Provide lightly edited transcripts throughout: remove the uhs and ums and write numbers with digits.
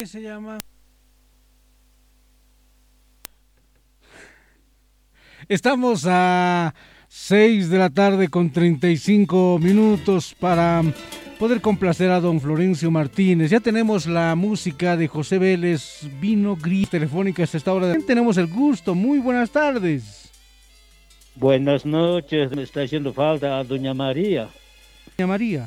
¿Qué se llama? Estamos a 6 de la tarde con 35 minutos para poder complacer a don Florencio Martínez. Ya tenemos la música de José Vélez, Vino Gris, telefónica hasta esta hora. Tenemos el gusto. Muy buenas tardes. Buenas noches, me está haciendo falta a Doña María. Doña María.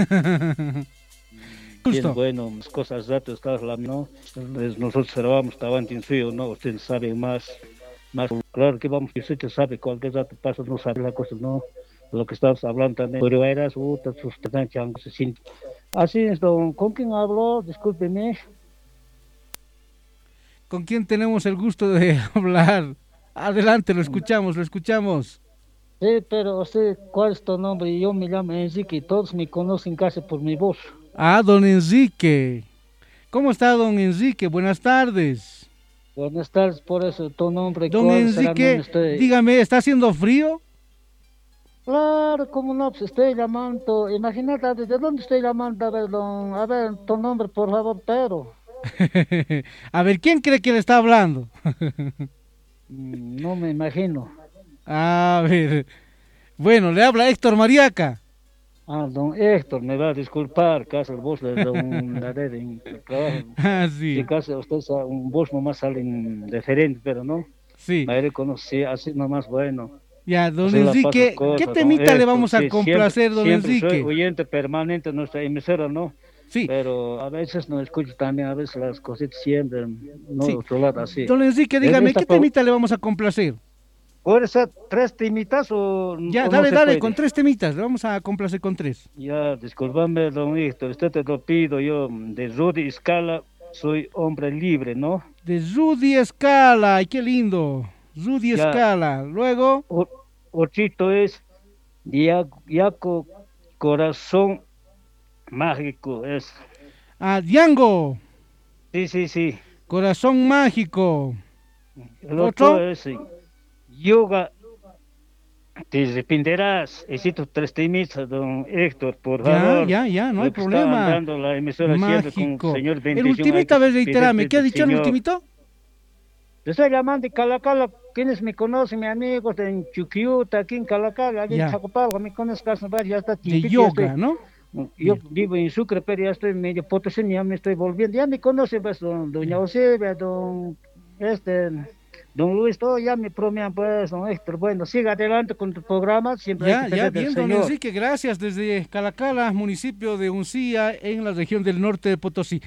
Bien, Justo. bueno, cosas rato estás la no. Nosotros observamos, estaban en frío, ¿no? Ustedes saben más, claro que vamos, que usted sabe, cualquier rato pasa, no sabe la cosa, ¿no? Lo que estamos hablando también, pero era se siente. Así es, don, ¿con quién habló? Discúlpeme. ¿Con quién tenemos el gusto de hablar? Adelante, lo escuchamos, lo escuchamos. Sí, pero usted, ¿cuál es tu nombre? Yo me llamo Enrique y todos me conocen casi por mi voz. Ah, don Enrique. ¿Cómo está, don Enrique? Buenas tardes. Buenas tardes, por eso tu nombre, Don ¿cuál será? No me Enrique, estoy... dígame, ¿está haciendo frío? Claro, cómo no, pues estoy llamando, imagínate, ¿desde dónde estoy llamando? A ver, tu nombre, por favor, pero A ver, ¿quién cree que le está hablando? no me imagino. A ver, bueno, le habla Héctor Mariaca. Ah, don Héctor, me va a disculpar, caso el voz de don la red en el trabajo. Ah, Si sí, caso usted un voz nomás sale diferente, pero no, sí. me reconocí así nomás, bueno. Ya, don Así la paso Enrique, ¿qué cosas, don temita le Héctor, vamos a sí, siempre, complacer, don siempre soy Enrique? oyente permanente de nuestra emisora, ¿no? Sí, Pero a veces no escucho también, a veces las cositas siempre, no de sí. otro lado así. Don Enrique, En dígame, esta ¿qué temita le vamos a complacer? ¿Puede ser tres timitas Ya, o no dale, se dale, con puede? tres temitas, le vamos a complacer con tres. Ya, discúlpame, don Víctor, usted te lo pido yo, de Rudy Scala, soy hombre libre, ¿no? De Rudy Escala, ay, qué lindo. Rudy Ya, Escala, luego, o- Ochito es Yaco Corazón Mágico, es. a Diango, Sí, sí, sí. Corazón Mágico. El otro Otro, es Yoga, te arrepentirás. Necesito tres timitas, don Héctor, por ya, favor. ya, ya, no hay Lo que está problema. andando la emisora siempre con Mágico. señor El bendición, hay ultimito, que a ver, pedir reiterame, ¿qué ha desde el dicho el Señor. ultimito? Yo estoy llamando de Calacala, quienes me conocen, mis amigos en Chuquiuta, aquí en Calacala, allá en Ya, Chacopalco, me conocen, ya está de tiempito, ya estoy, yoga, ¿no? yo Bien. vivo en Sucre, pero ya estoy medio Potosí, ya me estoy volviendo, ya me conoce, pues, doña Ya, Eusebia, este, don Luis, todo ya me promían, pues, don Héctor, bueno, siga adelante con tu programa, siempre hay que ya, pedir del bien, don Señor. Enrique, gracias desde Calacala, municipio de Uncía, en la región del norte de Potosí.